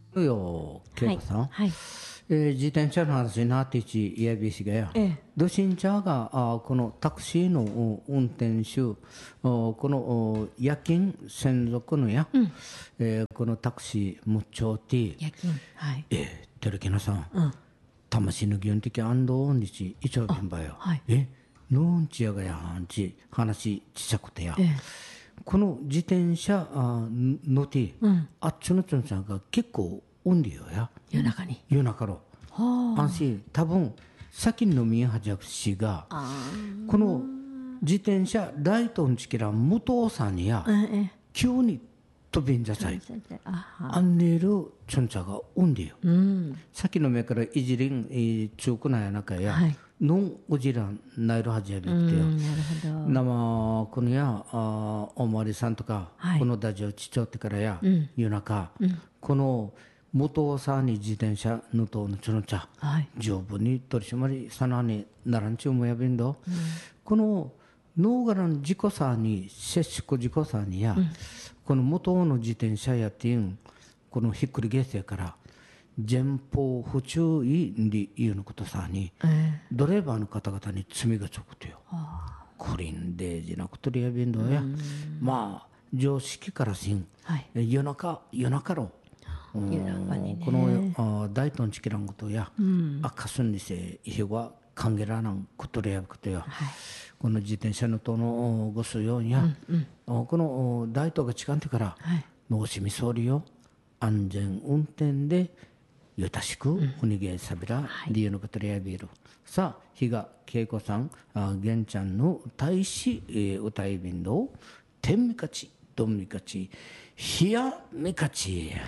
よ、恵子さん。 はい。 自転車の話になってち、いやびしがや。どしんちゃが、このタクシーの運転手、この夜勤専属のや、このタクシー、むっちょうて、 夜勤。はい。 てるきなさん、魂の原的安藤にち、いちょびんばよ。 はい。 のんちやがやんち、話ちっちゃくてや。この自転車のて、あっちのちょんちゃんが結構おんでよや。 夜中に。 夜中の。安心、多分、先のみえはじゃくしが、この自転車、ライトのちきら、武藤さんにや、急に飛びんじゃさい。あんねるちょんちゃがおんでよ。先の目からいじりん、中くなやなかや、のんおじらんないるはじやびくてよ。 なるほど。 生このやおまわりさんとか、このダジオちちょってからや、夜中、この元さんに自転車のとのちょのちゃ、十分に取り締まりさなにならんちゅうもやびんど、このノーガラン事故さに接触事故さにや、この元の自転車やってんこのひっくりゲースやから前方不注意にいうのことさに、ドライバーの方々に罪がつくとよ。こりんでじなことでやびんどや。まあ常識からしん、夜中ろ。この大東チキランことや、赤すんにせいひは歓迎らなんことでやぶことや、この自転車のとのごすようや、この大東が近んてから、のしみそうりよ、安全運転でゆたしくおにげさびら理由のことでやびる。さあ、比嘉恵子さん、玄ちゃんの大使歌い便の天みかち、どんみかち、ひやみかち。